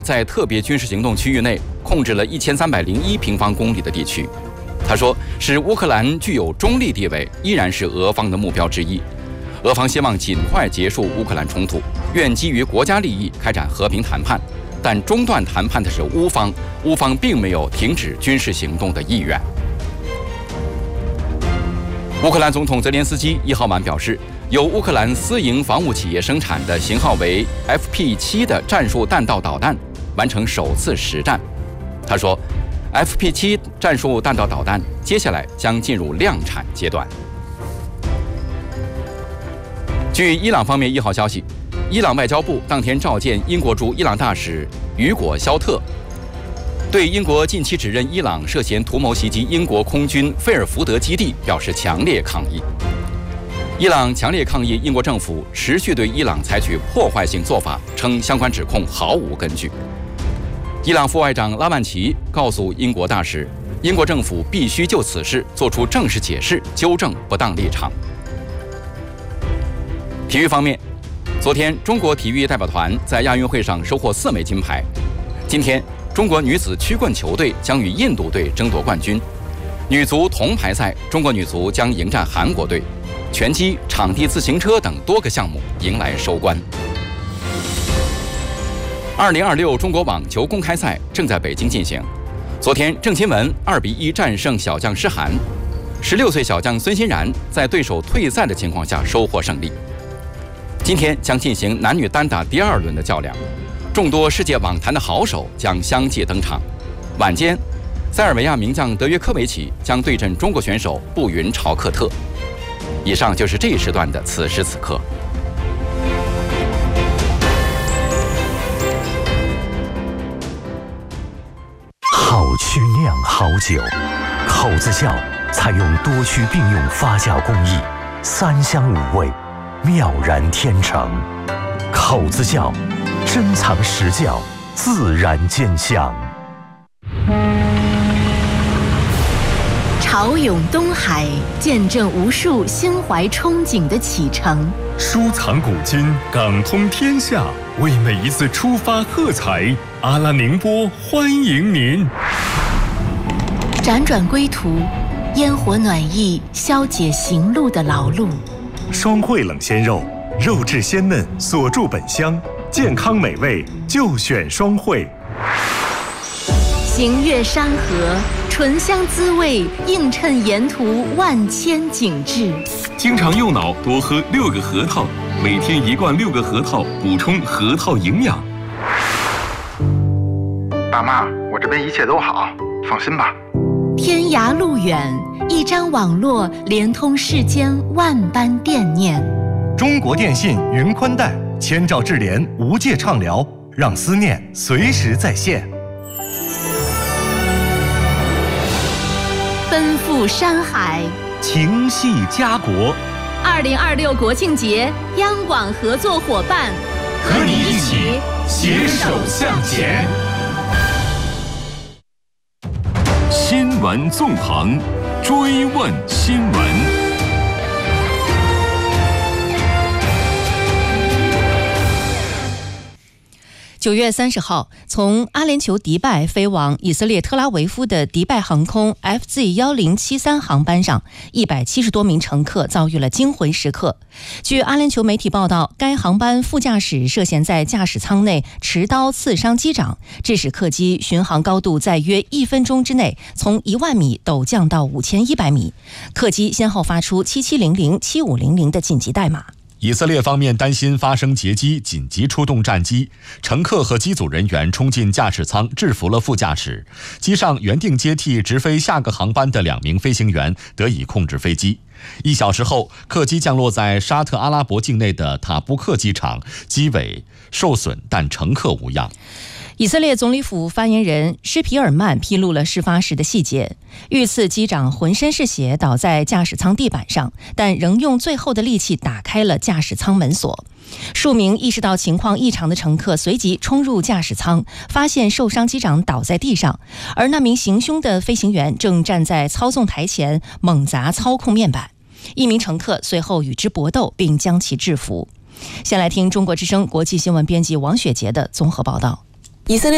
在特别军事行动区域内控制了1301平方公里的地区。他说，使乌克兰具有中立地位依然是俄方的目标之一。俄方希望尽快结束乌克兰冲突，愿基于国家利益开展和平谈判，但中断谈判的是乌方，乌方并没有停止军事行动的意愿。乌克兰总统泽连斯基1号晚表示，由乌克兰私营防务企业生产的型号为 FP7 的战术弹道导弹完成首次实战。他说 ，FP7 战术弹道导弹接下来将进入量产阶段。据伊朗方面1号消息，伊朗外交部当天召见英国驻伊朗大使雨果·肖特，对英国近期指认伊朗涉嫌图谋袭击英国空军菲尔福德基地表示强烈抗议。伊朗强烈抗议英国政府持续对伊朗采取破坏性做法，称相关指控毫无根据。伊朗副外长拉万齐告诉英国大使，英国政府必须就此事做出正式解释，纠正不当立场。体育方面，昨天中国体育代表团在亚运会上收获4枚金牌。今天，中国女子曲棍球队将与印度队争夺冠军。女足铜牌赛，中国女足将迎战韩国队。拳击、场地自行车等多个项目迎来收官。2026中国网球公开赛正在北京进行。昨天，郑钦文2比1战胜小将施涵，16岁小将孙欣然在对手退赛的情况下收获胜利。今天将进行男女单打第2轮的较量，众多世界网坛的好手将相继登场。晚间，塞尔维亚名将德约科维奇将对阵中国选手布云朝克特。以上就是这一时段的此时此刻。 好曲酿好酒，口子窖采用多区并用发酵工艺，3香5味，妙然天成。口子窖珍藏实窖，自然见香。 潮涌东海，见证无数心怀憧憬的启程。 收藏古今，港通天下，为每一次出发喝彩。阿拉宁波欢迎您。 辗转归途，烟火暖意消解行路的劳碌。 双汇冷鲜肉，肉质鲜嫩，锁住本香，健康美味就选双汇。 行越山河，醇香滋味映衬沿途万千景致。 经常用脑，多喝6个核桃，每天1罐6个核桃，补充核桃营养。 爸妈，我这边一切都好，放心吧。 天涯路远，一张网络连通世间万般惦念。 中国电信云宽带，千兆智联无界畅聊，让思念随时在线。 奔赴山海， 情系家国。 2026国庆节，央广合作伙伴， 和你一起携手向前。新闻纵横，追问新闻。 9月30号，从阿联酋迪拜飞往以色列特拉维夫的迪拜航空 FZ1073 航班上，170多名乘客遭遇了惊魂时刻。据阿联酋媒体报道，该航班副驾驶涉嫌在驾驶舱内持刀刺伤机长，致使客机巡航高度在约1分钟之内从10000米陡降到5100米。客机先后发出7700、7500的紧急代码。 以色列方面担心发生劫机，紧急出动战机，乘客和机组人员冲进驾驶舱，制服了副驾驶。机上原定接替直飞下个航班的2名飞行员得以控制飞机。1小时后，客机降落在沙特阿拉伯境内的塔布克机场，机尾受损，但乘客无恙。 以色列总理府发言人施皮尔曼披露了事发时的细节。遇刺机长浑身是血，倒在驾驶舱地板上，但仍用最后的力气打开了驾驶舱门锁。数名意识到情况异常的乘客随即冲入驾驶舱，发现受伤机长倒在地上，而那名行凶的飞行员正站在操纵台前猛砸操控面板。一名乘客随后与之搏斗，并将其制服。先来听中国之声国际新闻编辑王雪杰的综合报道。 以色列